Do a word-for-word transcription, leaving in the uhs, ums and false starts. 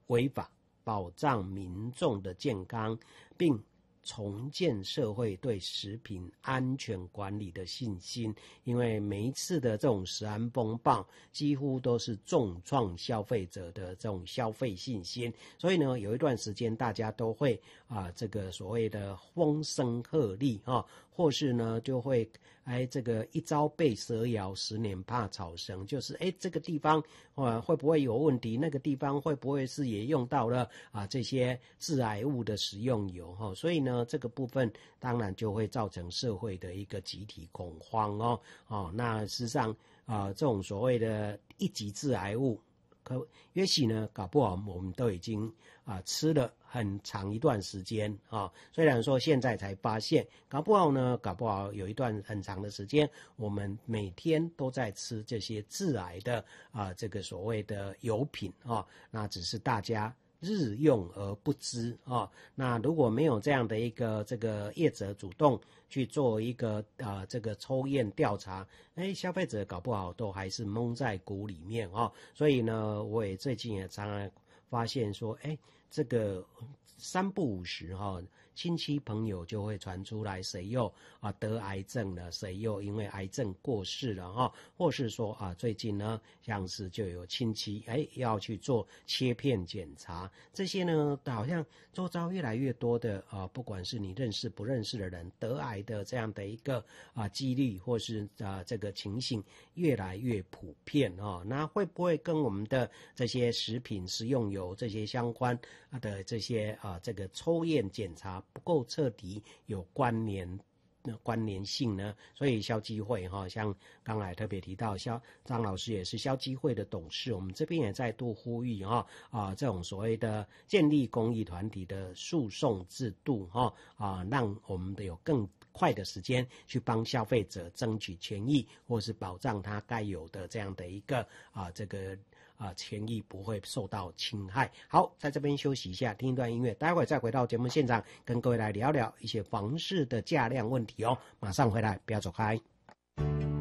违法，保障民众的健康，并重建社会对食品安全管理的信心。因为每一次的这种食安风暴几乎都是重创消费者的这种消费信心，所以呢有一段时间大家都会啊这个所谓的风声鹤唳啊，或是呢就会哎这个一朝被蛇咬，十年怕草绳，就是哎这个地方啊会不会有问题，那个地方会不会是也用到了啊这些致癌物的食用油哈、哦，所以呢这个部分当然就会造成社会的一个集体恐慌哦哦，那事实上啊、呃、这种所谓的一级致癌物，可也许呢搞不好我们都已经啊、呃、吃了很长一段时间啊、哦，虽然说现在才发现，搞不好呢搞不好有一段很长的时间我们每天都在吃这些致癌的啊、呃、这个所谓的油品啊、哦，那只是大家日用而不知啊、哦，那如果没有这样的一个这个业者主动去做一个啊、呃、这个抽验调查，哎，消费者搞不好都还是蒙在鼓里面啊、哦。所以呢，我也最近也常常发现说，哎，这个三不五时哈、哦，亲戚朋友就会传出来谁又啊得癌症了，谁又因为癌症过世了哈、哦，或是说啊最近呢像是就有亲戚哎要去做切片检查，这些呢好像周遭越来越多的啊，不管是你认识不认识的人得癌的这样的一个啊几率，或是啊这个情形越来越普遍啊、哦，那会不会跟我们的这些食品食用油这些相关的这些啊这个抽验检查不够彻底有关联关联性呢？所以消基会哈，像刚才特别提到肖张老师也是消基会的董事，我们这边也再度呼吁哈啊这种所谓的建立公益团体的诉讼制度哈啊，让我们的有更快的时间去帮消费者争取权益，或是保障他该有的这样的一个啊这个啊权益不会受到侵害。好，在这边休息一下，听一段音乐，待会再回到节目现场，跟各位来聊聊一些房市的价量问题哦。马上回来，不要走开。